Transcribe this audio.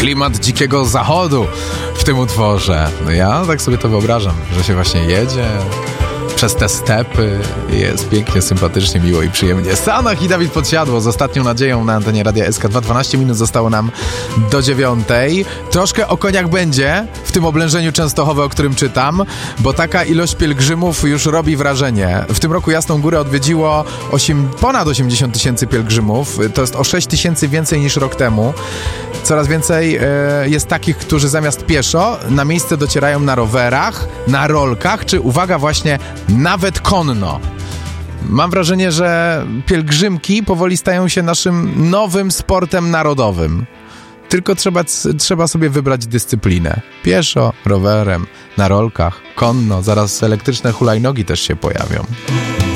klimat dzikiego zachodu w tym utworze. No ja tak sobie to wyobrażam, że się właśnie jedzie przez te stepy, jest pięknie, sympatycznie, miło i przyjemnie. Sanach i Dawid Podsiadło z Ostatnią Nadzieją na antenie Radia SK2. 12 minut zostało nam do 9:00. Troszkę o koniach będzie w tym oblężeniu Częstochowy, o którym czytam, bo taka ilość pielgrzymów już robi wrażenie. W tym roku Jasną Górę odwiedziło ponad 80 tysięcy pielgrzymów. To jest o 6 tysięcy więcej niż rok temu. Coraz więcej jest takich, którzy zamiast pieszo na miejsce docierają na rowerach, na rolkach, czy uwaga właśnie nawet konno. Mam wrażenie, że pielgrzymki powoli stają się naszym nowym sportem narodowym. Tylko trzeba sobie wybrać dyscyplinę. Pieszo, rowerem, na rolkach, konno, zaraz elektryczne hulajnogi też się pojawią.